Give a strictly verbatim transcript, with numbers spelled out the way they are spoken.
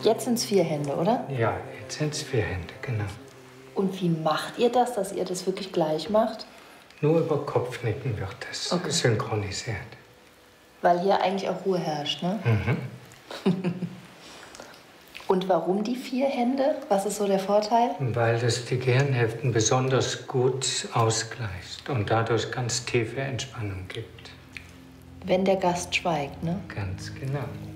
Jetzt sind es vier Hände, oder? Ja, jetzt sind es vier Hände, genau. Und wie macht ihr das, dass ihr das wirklich gleich macht? Nur über Kopfnicken wird das okay. synchronisiert. Weil hier eigentlich auch Ruhe herrscht, ne? Mhm. Und warum die vier Hände? Was ist so der Vorteil? Weil das die Gehirnhälften besonders gut ausgleicht und dadurch ganz tiefe Entspannung gibt. Wenn der Gast schweigt, ne? Ganz genau.